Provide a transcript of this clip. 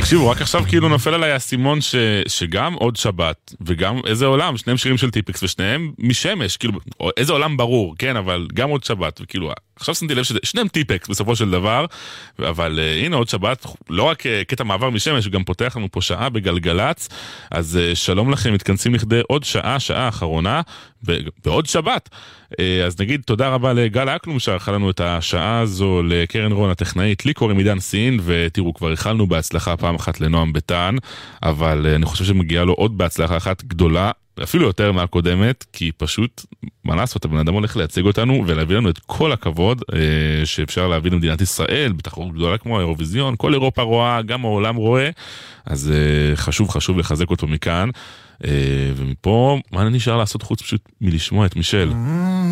תקשיבו, רק עכשיו כאילו נופל עליי הסימון שגם עוד שבת, וגם איזה עולם, שניהם שירים של טיפקס, ושניהם משמש, כאילו, איזה עולם ברור, כן, אבל גם עוד שבת, וכאילו, עכשיו שמתי לב ששניהם טיפקס בסופו של דבר, אבל הנה עוד שבת, לא רק קטע מעבר משמש, הוא גם פותח לנו פה שעה בגלגלץ, אז שלום לכם, מתכנסים לכדי עוד שעה אחרונה, בעוד שבת. אז נגיד תודה רבה לגל אקלום שערכה לנו את השעה הזו, לקרן רון הטכנאית, לי קוראים עידן סין, ותראו, כבר הכלנו בהצלחה פעם אחת לנועם ביטן, אבל אני חושב שמגיעה לו עוד בהצלחה אחת גדולה, אפילו יותר מהקודמת, כי פשוט, מה לעשות, הבן אדם הולך לייצג אותנו ולהביא לנו את כל הכבוד שאפשר להביא למדינת ישראל, בתחרות גדולה כמו האירוויזיון, כל אירופה רואה, גם העולם רואה, אז חשוב לחזק אותו מכאן, ומפה, מה נשאר לעשות חוץ פשוט מלשמוע את מישל?